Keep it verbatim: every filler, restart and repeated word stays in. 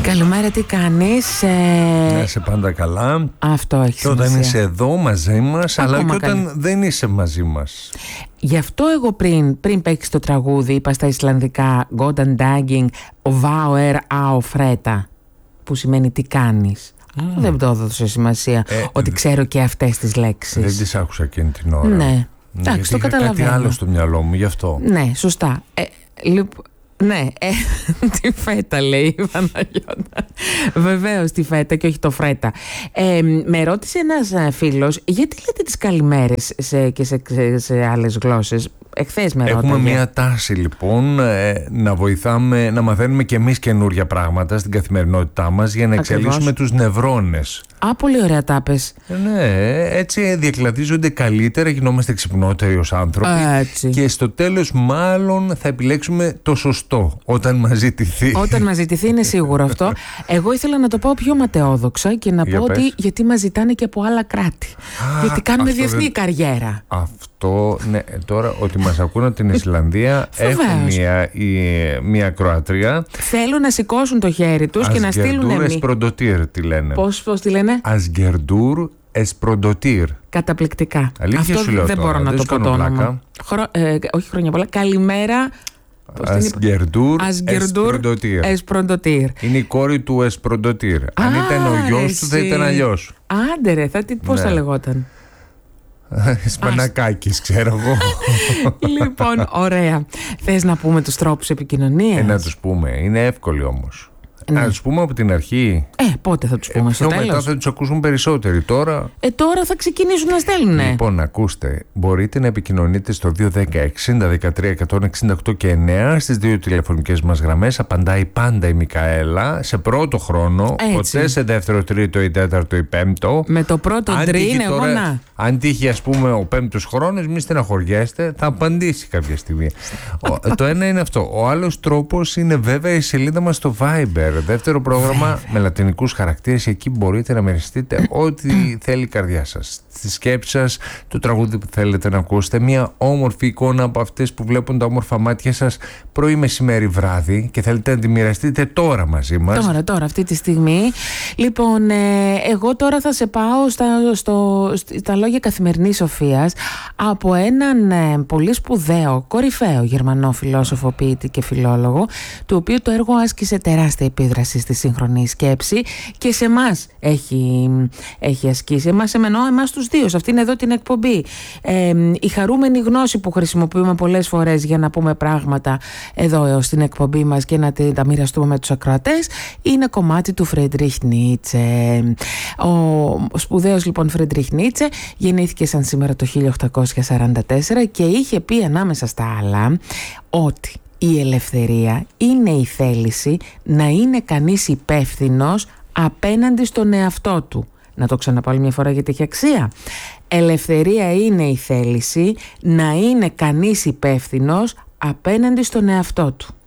Καλημέρα, τι κάνεις? Ε... Να είσαι πάντα καλά. Αυτό έχει και σημασία. Όταν είσαι εδώ μαζί μας, Ακόμα αλλά και όταν καλή. δεν είσαι μαζί μας. Γι' αυτό εγώ πριν, πριν παίξεις το τραγούδι, είπα στα Ισλανδικά Godan Dagging, Vao er á Freta, που σημαίνει τι κάνεις. Mm. Δεν το έδωσα σημασία ε, ότι ξέρω και αυτές τις λέξεις. Δεν τις άκουσα εκείνη την ώρα. Ναι, εντάξει, το καταλαβαίνω. Κάτι άλλο στο μυαλό μου, γι' αυτό. Ναι, σωστά. Ε, λοιπόν, ναι, ε, τη φέτα λέει η Παναγιώτα. Βεβαίως τη φέτα και όχι το φρέτα. Ε, με ρώτησε ένας φίλος, γιατί λέτε τις καλημέρες σε, και σε, σε, σε άλλες γλώσσες? Εχθές με ρώταγε. Έχουμε μια τάση λοιπόν ε, να βοηθάμε, να μαθαίνουμε και εμείς καινούρια πράγματα στην καθημερινότητά μας για να Ακριβώς. εξελίσσουμε τους νευρώνες. Α, πολύ ωραία τα πες. Ναι, έτσι διακλαδίζονται καλύτερα, γινόμαστε ξυπνότεροι ως άνθρωποι. Έτσι. Και στο τέλος μάλλον θα επιλέξουμε το σωστό όταν μας ζητηθεί. Όταν μας ζητηθεί είναι σίγουρο αυτό. Εγώ ήθελα να το πω πιο ματαιόδοξα και να Για πω πες. ότι γιατί μας ζητάνε και από άλλα κράτη. Α, γιατί κάνουμε αυτό διεθνή δεν- καριέρα. Αυτό, ναι, τώρα ότι μας ακούνε από την Ισλανδία, Βεβαίως. έχουν μια, η- μια Κροατρία. Θέλουν να σηκώσουν το χέρι τους και να στείλουν Ασγκερντούρ εμείς. Εσπροντοτήρ τη λένε. Πώς, πώς τη λένε? Ασγκερντούρ Εσπροντοτήρ. Καταπληκτικά. Αλήθεια Αυτό σου λέω δεν τώρα, μπορώ να δεν το σου πω το κάνω όνομα. πλάκα. Χρω... Ε, όχι χρόνια πολλά. Καλημέρα. Πώς την είπα? Ασγκερντούρ Ασγκερντούρ Εσπροντοτήρ. Εσπροντοτήρ. Είναι η κόρη του Εσπροντοτήρ. Αν ήταν ο γιος του θα εσύ. ήταν αλλιώς. Άντε ρε, θα, τι- πώς Ναι. θα λεγόταν? Σπανακάκης, ξέρω εγώ. Λοιπόν, ωραία. Θες να πούμε τους τρόπους επικοινωνίας? Ε, να τους πούμε. Είναι εύκολοι όμως. Ναι. Να τους πούμε από την αρχή. Ε, πότε θα τους πούμε, Ε, στο πιο μετά τέλος? θα τους ακούσουν περισσότεροι. Τώρα, Ε, τώρα θα ξεκινήσουν να στέλνουνε. λοιπόν, ακούστε. Μπορείτε να επικοινωνείτε στο δύο ένα μηδέν εξήντα δεκατρία εκατόν εξήντα οκτώ και εννέα στις δύο τηλεφωνικές μας γραμμές. Απαντάει πάντα η Μικαέλα σε πρώτο χρόνο. Έτσι. Ποτέ σε δεύτερο, τρίτο ή τέταρτο ή πέμπτο. Με το πρώτο Αν ντριν, τύχει εγώ τώρα- να. Αν τύχει, ας πούμε, ο πέμπτος χρόνος, μη στεναχωριέστε, θα απαντήσει κάποια στιγμή. Ο- το ένα είναι αυτό. Ο άλλος τρόπος είναι βέβαια η σελίδα μας στο Viber. Δεύτερο πρόγραμμα με λατινικούς χαρακτήρες. Εκεί μπορείτε να μοιραστείτε ό,τι θέλει η καρδιά σας. Στη σκέψη σας, το τραγούδι που θέλετε να ακούσετε. Μια όμορφη εικόνα από αυτές που βλέπουν τα όμορφα μάτια σας πρωί, μεσημέρι, βράδυ και θέλετε να τη μοιραστείτε τώρα μαζί μας. Τώρα, τώρα, αυτή τη στιγμή. Λοιπόν, ε, εγώ τώρα θα σε πάω στα, στο, στα λόγια καθημερινής σοφίας από έναν ε, πολύ σπουδαίο, κορυφαίο Γερμανό φιλόσοφο, ποιητή και φιλόλογο, του οποίου το έργο άσκησε τεράστια επίδραση στη σύγχρονη σκέψη και σε εμάς έχει, έχει ασκήσει. Εμάς, εμενώ, εμάς τους δύο, σε αυτήν εδώ την εκπομπή. Ε, η χαρούμενη γνώση που χρησιμοποιούμε πολλές φορές για να πούμε πράγματα εδώ στην εκπομπή μας και να τε- τα μοιραστούμε με τους ακροατές είναι κομμάτι του Φρέντριχ Νίτσε. Ο σπουδαίος λοιπόν Φρέντριχ Νίτσε γεννήθηκε σαν σήμερα το χίλια οκτακόσια σαράντα τέσσερα και είχε πει ανάμεσα στα άλλα ότι η ελευθερία είναι η θέληση να είναι κανείς υπεύθυνος απέναντι στον εαυτό του. Να το ξαναπώ άλλη μια φορά γιατί έχει αξία. Ελευθερία είναι η θέληση να είναι κανείς υπεύθυνος απέναντι στον εαυτό του.